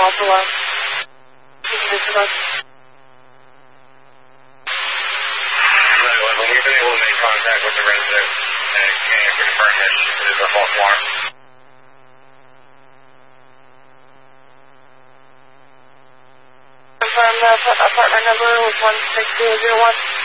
false alarm. You can disregard. When we've been able to make contact with the resident and confirm that it is a false alarm. Confirm the apartment number was 16001.